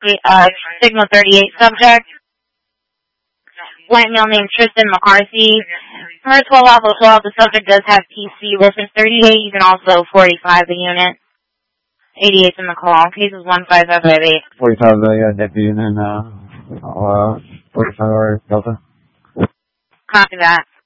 Signal 38 subject. White male named Tristan McCarthy. For 12 Alpha 12, the subject does have PC. Wilson 38, you can also 45 the unit. 88's in the call. Case is 15558. 45, deputy unit, 45 or Delta. Copy that.